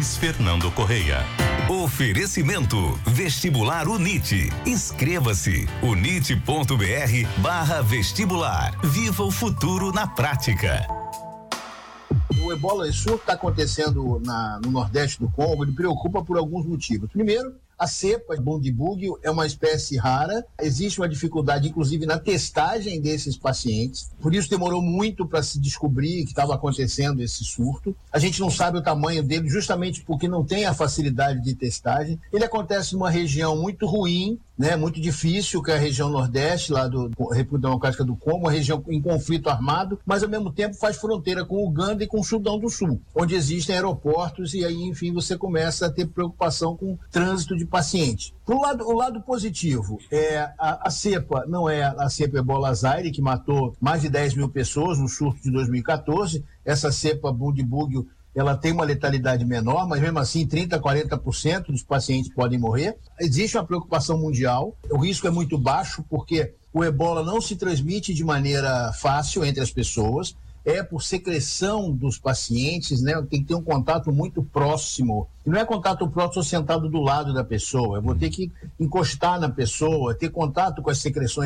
Luiz Fernando Correia. Oferecimento Vestibular Unite. Inscreva-se unite.br/vestibular. Viva o futuro na prática. O ebola, isso que está acontecendo no Nordeste do Congo, ele preocupa por alguns motivos. Primeiro, a cepa Bundibugyo é uma espécie rara, existe uma dificuldade, inclusive, na testagem desses pacientes, por isso demorou muito para se descobrir que estava acontecendo esse surto. A gente não sabe o tamanho dele, justamente porque não tem a facilidade de testagem. Ele acontece numa região muito ruim, né, muito difícil, que é a região Nordeste, lá do República Democrática do Congo, uma região em conflito armado, mas ao mesmo tempo faz fronteira com Uganda e com o Sudão do Sul, onde existem aeroportos e aí, enfim, você começa a ter preocupação com o trânsito de pacientes. O lado positivo é a cepa, não é a cepa Ebola Zaire, que matou mais de 10 mil pessoas no surto de 2014. Essa cepa Bundibugyo, ela tem uma letalidade menor, mas mesmo assim 30% a 40% dos pacientes podem morrer. Existe uma preocupação mundial, o risco é muito baixo porque o ebola não se transmite de maneira fácil entre as pessoas, é por secreção dos pacientes, né? Tem que ter um contato muito próximo. E não é contato próximo sentado do lado da pessoa, eu vou ter que encostar na pessoa, ter contato com as secreções